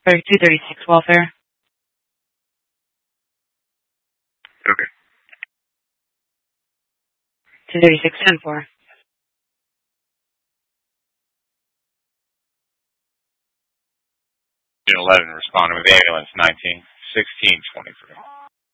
Or 236 welfare. Okay. 236 10-4. 11 responding with ambulance 191623.